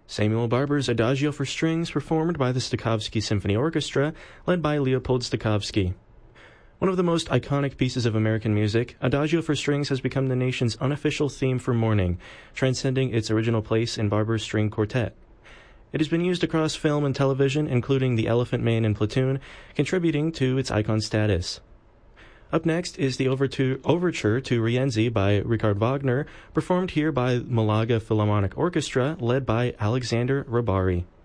Samuel Barber's Adagio for Strings, performed by the Stokowski Symphony Orchestra, led by Leopold Stokowski. One of the most iconic pieces of American music, Adagio for Strings has become the nation's unofficial theme for mourning, transcending its original place in Barber's String Quartet. It has been used across film and television, including The Elephant Man and Platoon, contributing to its icon status. Up next is the Overture to Rienzi by Richard Wagner, performed here by Malaga Philharmonic Orchestra, led by Alexander Rabari.